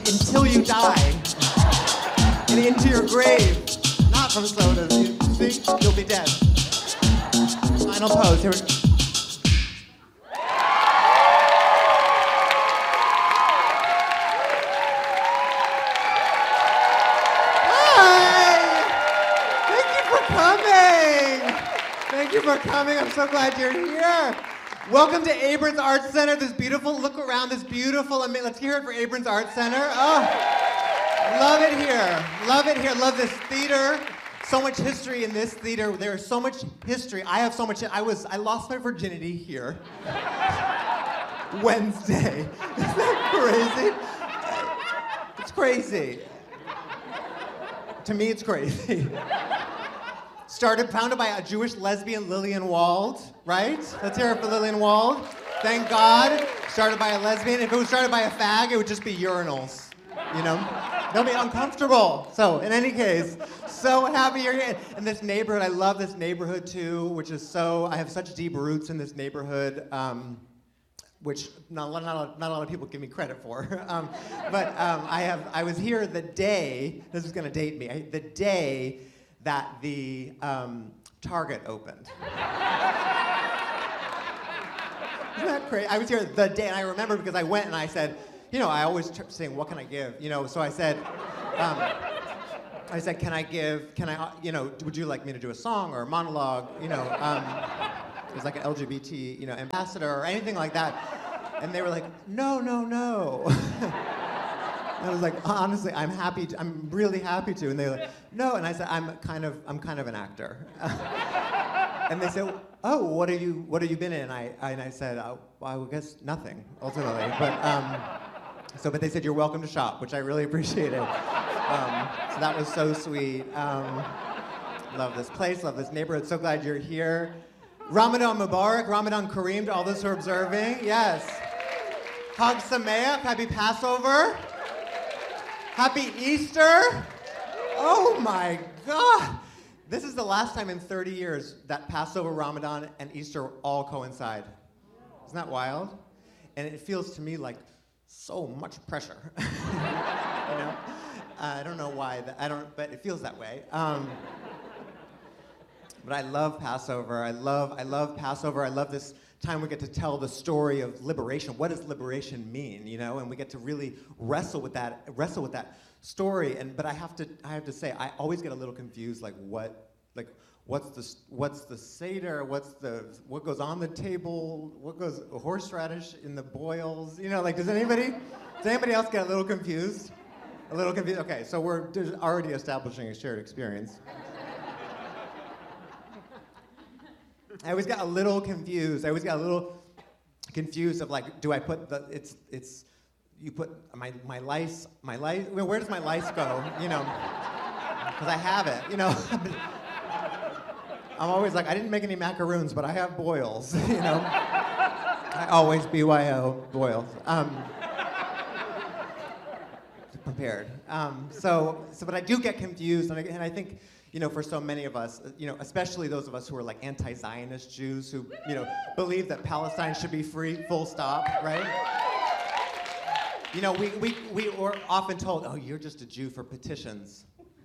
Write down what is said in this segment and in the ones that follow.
until you die and into your grave. Not from sodas. You think you'll be dead. Final pose. Here we go. Thank you for coming. I'm so glad you're here. Welcome to Abrons Arts Center. This beautiful, look around, this beautiful, let's hear it for Abrons Arts Center. Oh, love it here. Love it here. Love this theater. So much history in this theater. There is so much history. I have so much, I lost my virginity here. Wednesday. Isn't that crazy? It's crazy. To me, it's crazy. Founded by a Jewish lesbian, Lillian Wald, right? Let's hear it for Lillian Wald. Thank God. Started by a lesbian. If it was started by a fag, it would just be urinals, you know? They'll be uncomfortable. So, in any case, so happy you're here. And this neighborhood, I love this neighborhood too, which is I have such deep roots in this neighborhood, which not a lot of people give me credit for. I was here the day, this is gonna date me, the day that the Target opened. Isn't that crazy? I was here the day, and I remember because I went and I said, you know, I always saying, what can I give? You know, so I said, you know, would you like me to do a song or a monologue? You know, it was like an LGBT, you know, ambassador or anything like that. And they were like, no. I was like, honestly, I'm really happy to. And they were like, no. And I said, I'm kind of an actor. And they said, oh, what have you been in? And I said, well, I guess nothing, ultimately. But they said, you're welcome to shop, which I really appreciated. So that was so sweet. Love this place, love this neighborhood. So glad you're here. Ramadan Mubarak, Ramadan Kareem to all those who are observing. Yes. Chag Sameach, happy Passover. Happy Easter! Oh my God! This is the last time in 30 years that Passover, Ramadan, and Easter all coincide. Isn't that wild? And it feels to me like so much pressure. You know? I don't know why, but it feels that way. But I love Passover. I love Passover. I love this time we get to tell the story of liberation. What does liberation mean, you know? And we get to really wrestle with that story. But I have to say, I always get a little confused, what's the Seder? What goes on the table? What goes horseradish in the boils? You know, does anybody else get a little confused? A little confused? Okay, so we're already establishing a shared experience. I always got a little confused. of do I put you put my lice, where does my lice go? You know, because I have it, you know. I'm always like, I didn't make any macaroons, but I have boils, you know. I always BYO boils. Prepared. But I do get confused, and I think, you know, for so many of us, you know, especially those of us who are like anti-Zionist Jews who, you know, believe that Palestine should be free, full stop, right? You know, we were often told, oh, you're just a Jew for petitions.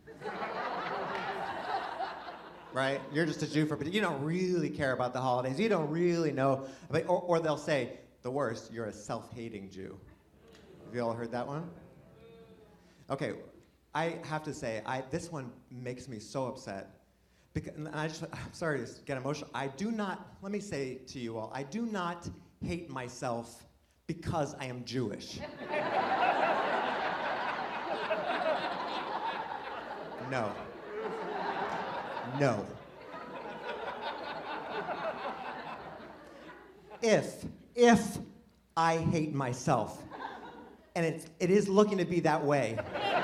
Right? You're just a Jew for petitions. You don't really care about the holidays. You don't really know. Or they'll say, the worst, you're a self-hating Jew. Have you all heard that one? Okay. I have to say, this one makes me so upset. I'm sorry to get emotional. Let me say to you all, I do not hate myself because I am Jewish. No. If I hate myself, and it is looking to be that way,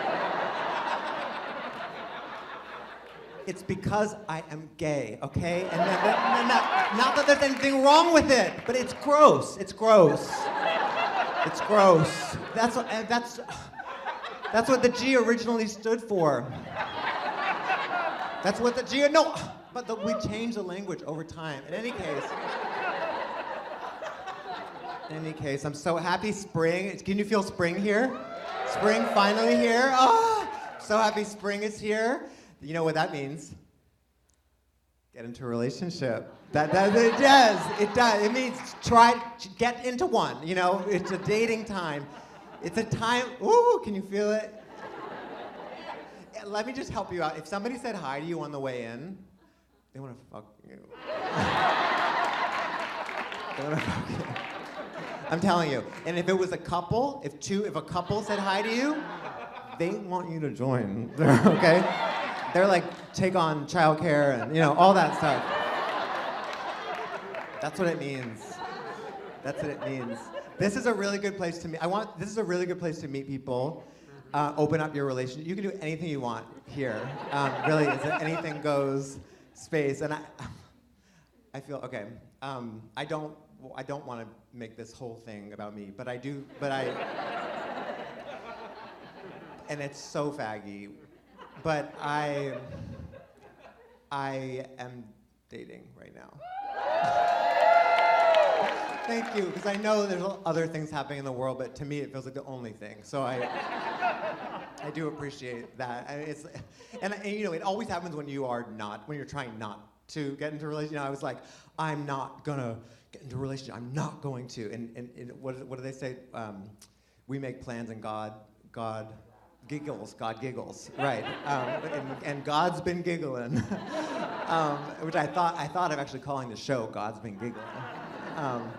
it's because I am gay, okay? And not that there's anything wrong with it, but it's gross. It's gross. It's gross. That's what the G originally stood for. That's what the G. No, but we changed the language over time. In any case, I'm so happy. Spring. Can you feel spring here? Spring finally here. Oh, so happy spring is here. You know what that means? Get into a relationship. It does. It does. It means get into one. You know, it's a dating time. It's a time. Ooh, can you feel it? Let me just help you out. If somebody said hi to you on the way in, they want to fuck you. They want to fuck you. I'm telling you. And if it was a couple, if a couple said hi to you, they want you to join. Okay? They're like, take on childcare and, all that stuff. That's what it means. That's what it means. This is a really good place to meet. This is a really good place to meet people. Open up your relationship. You can do anything you want here. Really, it's an anything goes space. And I feel okay. I don't want to make this whole thing about me, but I do. And it's so faggy. But I am dating right now. Thank you, because I know there's other things happening in the world, but to me it feels like the only thing. So I do appreciate that. And it always happens when you're trying not to get into a relationship. I was like, I'm not gonna get into a relationship. I'm not going to. And what do they say? We make plans and God giggles. God giggles. Right. And God's been giggling, which I thought of actually calling the show "God's Been Giggling."